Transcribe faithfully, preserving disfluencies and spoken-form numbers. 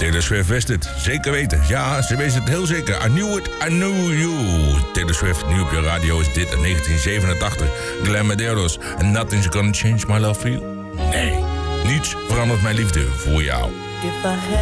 Taylor Swift wist het, zeker weten. Ja, ze wist het heel zeker. I knew it, I knew you. Taylor Swift, nu op je radio is dit negentien zevenentachtig. Glenn Medeiros. And nothing's gonna change my love for you. Nee, niets verandert mijn liefde voor jou. If I had